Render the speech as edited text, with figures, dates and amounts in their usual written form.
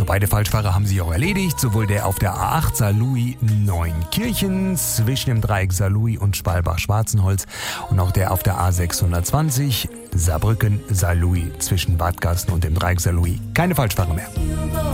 beide Falschfahrer haben sich auch erledigt. Sowohl der auf der A8 Saarlouis Neunkirchen zwischen dem Dreieck Saarlouis und Spalbach-Schwarzenholz und auch der auf der A620 Saarbrücken Saarlouis zwischen Wadgassen und dem Dreieck Saarlouis. Keine Falschfahrer mehr.